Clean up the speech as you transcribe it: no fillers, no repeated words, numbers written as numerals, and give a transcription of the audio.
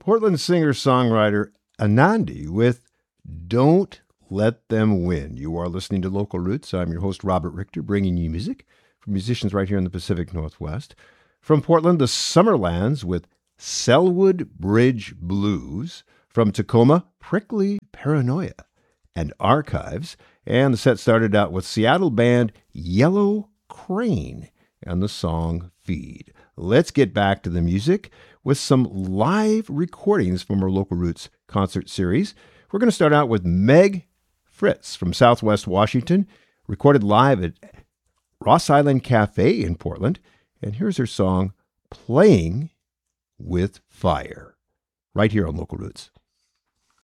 Portland singer-songwriter Anandi with Don't Let Them Win. You are listening to Local Roots. I'm your host, Robert Richter, bringing you music from musicians right here in the Pacific Northwest. From Portland, the Summerlands with Selwood Bridge Blues. From Tacoma, Prickly Paranoia and Archives. And the set started out with Seattle band Yellow Crane and the song Feed. Let's get back to the music with some live recordings from our Local Roots concert series. We're going to start out with Meg Fritz from Southwest Washington, recorded live at Ross Island Cafe in Portland. And here's her song, Playing with Fire, right here on Local Roots.